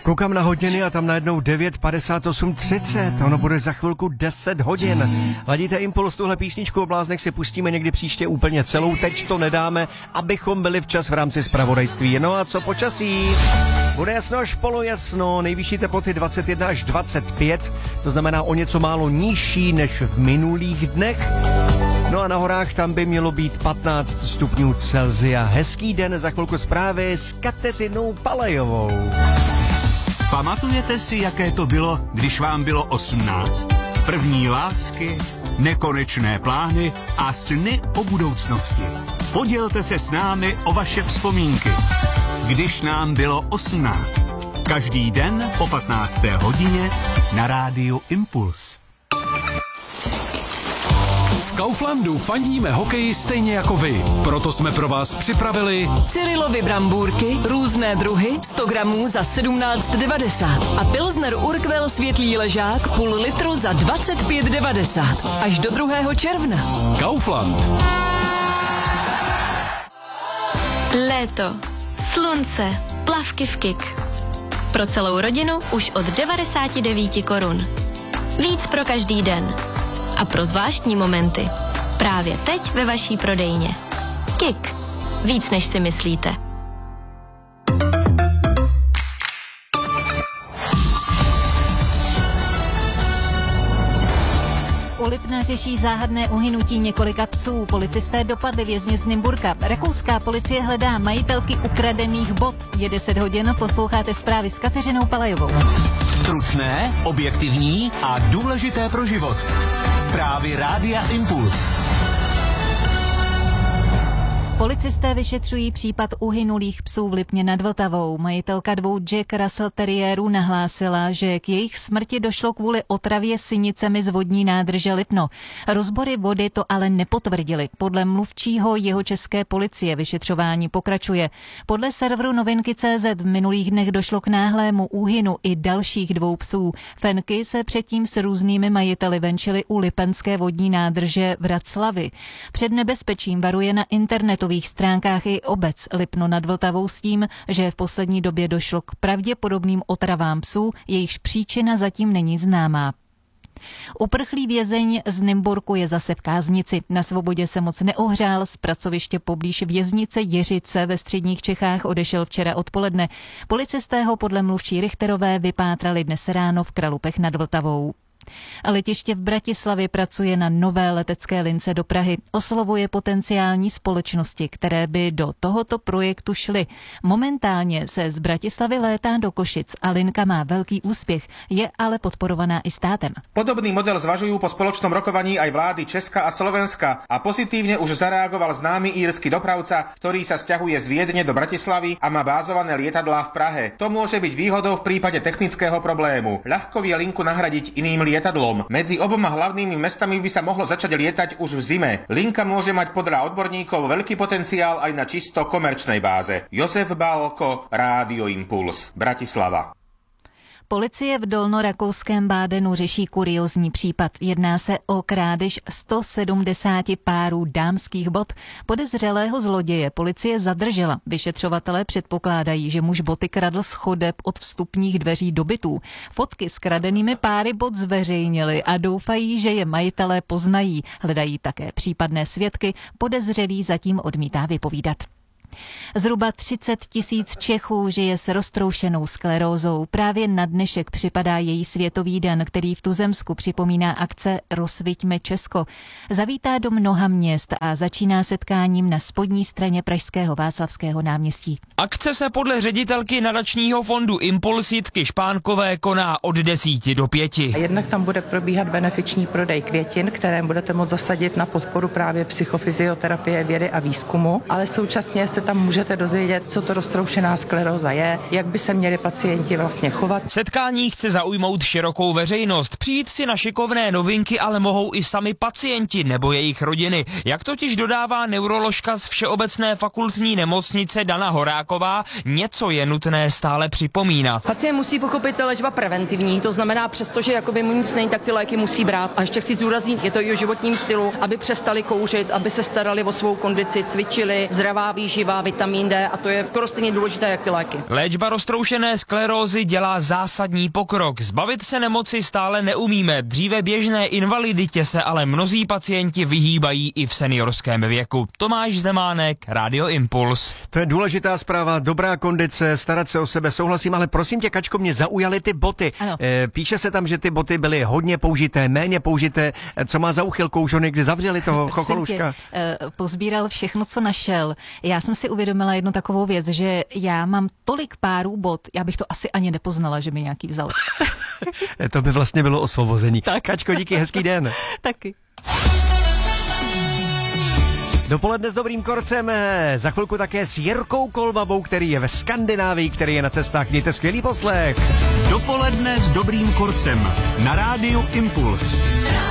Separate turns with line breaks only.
Koukám na hodiny a tam najednou 9:58:30. Ono bude za chvilku 10 hodin. Ladíte Impuls, tuhle písničku o bláznech si pustíme někdy příště úplně celou. Teď to nedáme, abychom byli včas v rámci zpravodajství. No a co počasí? Bude jasno až polojasno, nejvyšší teploty 21 až 25, to znamená o něco málo nižší než v minulých dnech. No a na horách tam by mělo být 15 stupňů Celsia. Hezký den, za chvilku zprávy s Kateřinou Palejovou.
Pamatujete si, jaké to bylo, když vám bylo 18? První lásky, nekonečné plány a sny o budoucnosti. Podělte se s námi o vaše vzpomínky. Když nám bylo 18. Každý den po 15. hodině na rádiu Impuls.
V Kauflandu fandíme hokeji stejně jako vy. Proto jsme pro vás připravili
Cyrilovy brambůrky, různé druhy, 100 gramů za 17,90 a Pilsner Urquell světlý ležák půl litru za 25,90 až do 2. června.
Kaufland.
Léto, slunce, plavky v Kik. Pro celou rodinu už od 99 korun. Víc pro každý den. A pro zvláštní momenty. Právě teď ve vaší prodejně. Kik. Víc než si myslíte.
U Lipna řeší záhadné uhynutí několika psů. Policisté dopadli vězně z Nymburka. Rakouská policie hledá majitelky ukradených bot. Je 10 hodin, posloucháte zprávy s Kateřinou Palejovou.
Stručné, objektivní a důležité pro život. Zprávy Rádia Impuls.
Policisté vyšetřují případ uhynulých psů v Lipně nad Vltavou. Majitelka 2 Jack Russell Terriérů nahlásila, že k jejich smrti došlo kvůli otravě synicemi z vodní nádrže Lipno. Rozbory vody to ale nepotvrdily. Podle mluvčího jihočeské policie vyšetřování pokračuje. Podle serveru Novinky.cz v minulých dnech došlo k náhlému úhynu i dalších 2 psů. Fenky se předtím s různými majiteli venčily u lipenské vodní nádrže Vraclavy. Před nebezpečím varuje na internetových stránkách i obec Lipno nad Vltavou s tím, že v poslední době došlo k pravděpodobným otravám psů, jejichž příčina zatím není známá. Uprchlý vězeň z Nymburku je zase v káznici. Na svobodě se moc neohřál, z pracoviště poblíž věznice Jiřice ve středních Čechách odešel včera odpoledne. Policisté ho podle mluvčí Richterové vypátrali dnes ráno v Kralupech nad Vltavou. A letiště v Bratislavě pracuje na nové letecké lince do Prahy. Oslovuje potenciální společnosti, které by do tohoto projektu šly. Momentálně se z Bratislavy létá do Košic a linka má velký úspěch, je ale podporovaná i státem.
Podobný model zvažujú po spoločnom rokovaní aj vlády Česka a Slovenska a pozitívne už zareagoval známy írsky dopravca, ktorý sa sťahuje z Viedne do Bratislavy a má bázované lietadlá v Prahe. To môže byť výhodou v prípade technického problému. Ľahko vie linku nahradiť iným lietadlom. Medzi oboma hlavnými mestami by sa mohlo začať lietať už v zime. Linka môže mať podľa odborníkov veľký potenciál aj na čisto komerčnej báze. Josef Bálko, Rádio Impuls, Bratislava.
Policie v dolnorakouském Bádenu řeší kuriózní případ. Jedná se o krádež 170 párů dámských bot. Podezřelého zloděje policie zadržela. Vyšetřovatelé předpokládají, že muž boty kradl z chodeb od vstupních dveří do bytů. Fotky s kradenými páry bot zveřejnili a doufají, že je majitelé poznají. Hledají také případné svědky. Podezřelý zatím odmítá vypovídat. Zhruba 30 000 Čechů žije s roztroušenou sklerózou. Právě na dnešek připadá její světový den, který v tuzemsku připomíná akce Rozsviťme Česko. Zavítá do mnoha měst a začíná setkáním na spodní straně pražského Václavského náměstí.
Akce se podle ředitelky nadačního fondu Impuls Jitky Špánkové koná od 10 do 5.
Jednak tam bude probíhat benefiční prodej květin, které budete moct zasadit na podporu právě psychofyzioterapie, vědy a výzkumu, ale současně se tam můžete dozvědět, co to roztroušená skleróza je, jak by se měli pacienti vlastně chovat.
Setkání chce zaujmout širokou veřejnost. Přijít si na šikovné novinky ale mohou i sami pacienti nebo jejich rodiny. Jak totiž dodává neuroložka z Všeobecné fakultní nemocnice Dana Horáková, něco je nutné stále připomínat.
Pacient musí pochopit, že léčba preventivní, to znamená, přestože jakoby mu nic není, tak ty léky musí brát. A ještě chci zdůraznit, je to i o životním stylu, aby přestali kouřit, aby se starali o svou kondici, cvičili, zdravá výživa, léčiva, vitamin D a to je skoro stejně důležité jak ty léky.
Léčba roztroušené sklerózy dělá zásadní pokrok. Zbavit se nemoci stále neumíme. Dříve běžné invaliditě se ale mnozí pacienti vyhýbají i v seniorském věku. Tomáš Zemánek, Radio Impuls.
To je důležitá zpráva, dobrá kondice, starat se o sebe, souhlasím, ale prosím tě, Kačko, mě zaujaly ty boty. Píše se tam, že ty boty byly hodně použité, méně použité. Co má za uchylkou, žony, kdy zavřeli toho chocholuška?
Pozbíral všechno, co našel. Já jsem si uvědomila jednu takovou věc, že já mám tolik párů bot, já bych to asi ani nepoznala, že mi nějaký vzal.
To by vlastně bylo osvobození. Tak, Kačko, díky, hezký den.
Taky.
Dopoledne s dobrým korcem, za chvilku také s Jirkou Kolbabou, který je ve Skandinávii, který je na cestách. Mějte skvělý poslech.
Dopoledne s dobrým korcem na Rádiu Impuls.